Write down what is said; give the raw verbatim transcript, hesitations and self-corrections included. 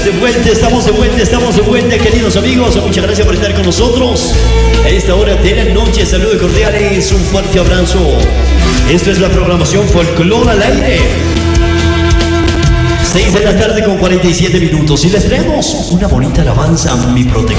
de vuelta, estamos de vuelta, estamos de vuelta, queridos amigos. Muchas gracias por estar con nosotros a esta hora de la noche. Saludos cordiales, un fuerte abrazo. Esto es la programación Folclor al aire. seis de la tarde con cuarenta y siete minutos. Y les traemos una bonita alabanza a mi protector.